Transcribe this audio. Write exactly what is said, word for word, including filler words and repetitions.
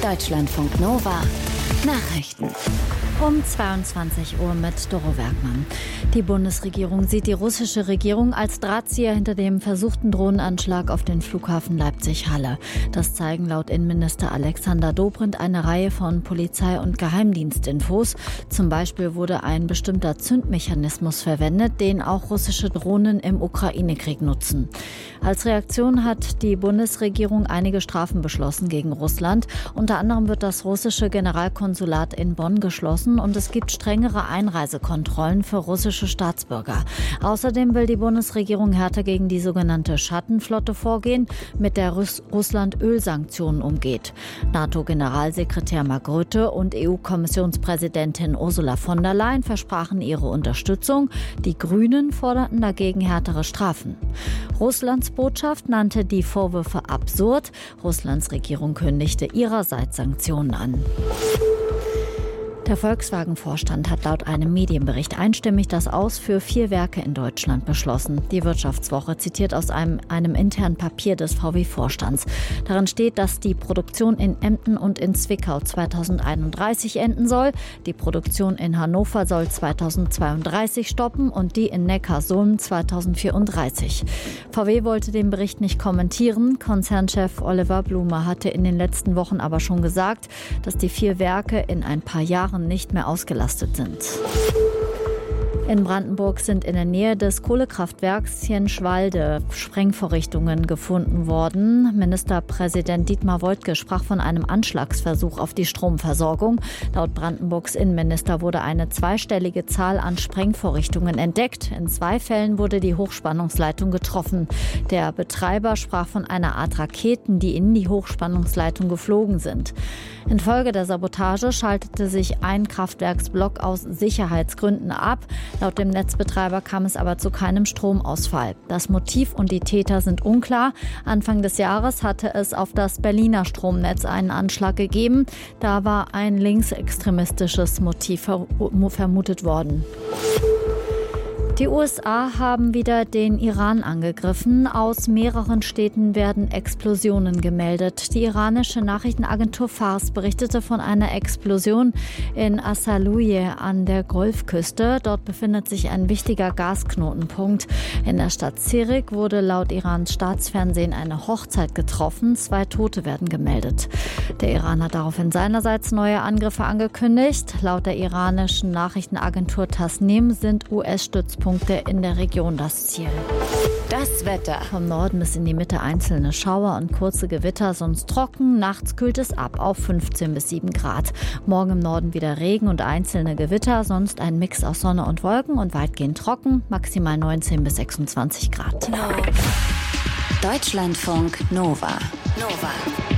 Deutschlandfunk Nova Nachrichten. Um zweiundzwanzig Uhr mit Doro Werkmann. Die Bundesregierung sieht die russische Regierung als Drahtzieher hinter dem versuchten Drohnenanschlag auf den Flughafen Leipzig-Halle. Das zeigen laut Innenminister Alexander Dobrindt eine Reihe von Polizei- und Geheimdienstinfos. Zum Beispiel wurde ein bestimmter Zündmechanismus verwendet, den auch russische Drohnen im Ukraine-Krieg nutzen. Als Reaktion hat die Bundesregierung einige Strafen beschlossen gegen Russland. Unter anderem wird das russische Generalkonsulat in Bonn geschlossen und es gibt strengere Einreisekontrollen für russische Staatsbürger. Außerdem will die Bundesregierung härter gegen die sogenannte Schattenflotte vorgehen, mit der Russ- Russland Ölsanktionen umgeht. NATO-Generalsekretär Mark Rutte und E U-Kommissionspräsidentin Ursula von der Leyen versprachen ihre Unterstützung. Die Grünen forderten dagegen härtere Strafen. Russlands Botschaft nannte die Vorwürfe absurd. Russlands Regierung kündigte ihrerseits Sanktionen an. Der Volkswagen-Vorstand hat laut einem Medienbericht einstimmig das Aus für vier Werke in Deutschland beschlossen. Die Wirtschaftswoche zitiert aus einem, einem internen Papier des V W-Vorstands. Darin steht, dass die Produktion in Emden und in Zwickau zweitausendeinunddreißig enden soll. Die Produktion in Hannover soll zweitausendzweiunddreißig stoppen und die in Neckarsulm zweitausendvierunddreißig. V W wollte den Bericht nicht kommentieren. Konzernchef Oliver Blume hatte in den letzten Wochen aber schon gesagt, dass die vier Werke in ein paar Jahren nicht mehr ausgelastet sind. In Brandenburg sind in der Nähe des Kohlekraftwerks Jenschwalde Sprengvorrichtungen gefunden worden. Ministerpräsident Dietmar Woidke sprach von einem Anschlagsversuch auf die Stromversorgung. Laut Brandenburgs Innenminister wurde eine zweistellige Zahl an Sprengvorrichtungen entdeckt. In zwei Fällen wurde die Hochspannungsleitung getroffen. Der Betreiber sprach von einer Art Raketen, die in die Hochspannungsleitung geflogen sind. Infolge der Sabotage schaltete sich ein Kraftwerksblock aus Sicherheitsgründen ab. Laut dem Netzbetreiber kam es aber zu keinem Stromausfall. Das Motiv und die Täter sind unklar. Anfang des Jahres hatte es auf das Berliner Stromnetz einen Anschlag gegeben. Da war ein linksextremistisches Motiv vermutet worden. Die U S A haben wieder den Iran angegriffen. Aus mehreren Städten werden Explosionen gemeldet. Die iranische Nachrichtenagentur Fars berichtete von einer Explosion in Asaluye an der Golfküste. Dort befindet sich ein wichtiger Gasknotenpunkt. In der Stadt Zirik wurde laut Irans Staatsfernsehen eine Hochzeit getroffen. Zwei Tote werden gemeldet. Der Iran hat daraufhin seinerseits neue Angriffe angekündigt. Laut der iranischen Nachrichtenagentur Tasnim sind U S-Stützpunkte in der Region das Ziel. Das Wetter. Vom Norden bis in die Mitte einzelne Schauer und kurze Gewitter, sonst trocken. Nachts kühlt es ab auf fünfzehn bis sieben Grad. Morgen im Norden wieder Regen und einzelne Gewitter, sonst ein Mix aus Sonne und Wolken und weitgehend trocken. Maximal neunzehn bis sechsundzwanzig Grad. Deutschlandfunk Nova. Nova.